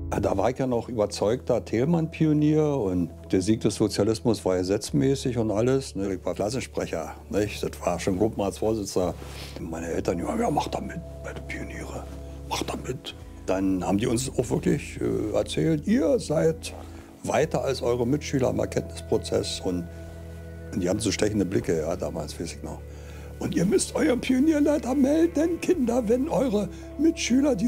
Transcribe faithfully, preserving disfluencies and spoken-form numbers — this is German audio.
Ja, da war ich ja noch überzeugter Thälmann-Pionier und der Sieg des Sozialismus war gesetzmäßig und alles. Ne? Ich war Klassensprecher, nicht? Das war schon Gruppenratsvorsitzender. Meine Eltern, ja, ja, mach da mit bei den Pioniere, mach da mit. Dann haben die uns auch wirklich äh, erzählt, ihr seid weiter als eure Mitschüler im Erkenntnisprozess. Und, und die haben so stechende Blicke, ja, damals, weiß ich noch. Und ihr müsst euren Pionierleiter melden, Kinder, wenn eure Mitschüler die